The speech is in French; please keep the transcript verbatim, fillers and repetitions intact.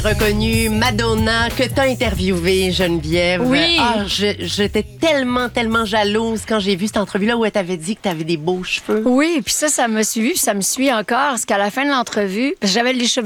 Reconnu Madonna que t'as interviewé, Geneviève. Oui. Ah, je- j'étais tellement, tellement jalouse quand j'ai vu cette entrevue-là où elle t'avait dit que t'avais des beaux cheveux. Oui, puis ça, ça m'a suivi, puis ça me suit encore. Parce qu'à la fin de l'entrevue, parce que j'avais les cheveux